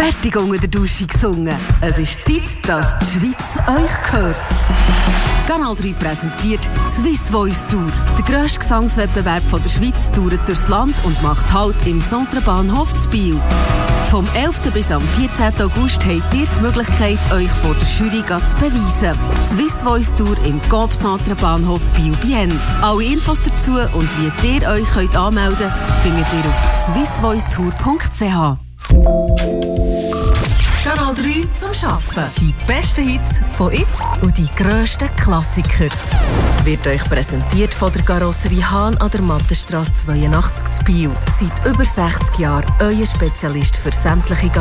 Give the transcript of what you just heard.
fertig unter der Dusche gesungen. Es ist Zeit, dass die Schweiz euch gehört. Kanal 3 präsentiert Swiss Voice Tour. Der grösste Gesangswettbewerb der Schweiz touret durchs Land und macht Halt im Centre-Bahnhof zu Biel. Vom 11. bis am 14. August habt ihr die Möglichkeit, euch vor der Jury zu beweisen. Die Swiss Voice Tour im Coop Centre-Bahnhof Biel-Bienne. Alle Infos dazu und wie ihr euch anmelden könnt, findet ihr auf swissvoicetour.ch. Kanal 3 zum Arbeiten. Die besten Hits von jetzt und die grössten Klassiker. Wird euch präsentiert von der Karosserie Hahn an der Mattenstrasse 82 zu Biel. Seit über 60 Jahren euer Spezialist für sämtliche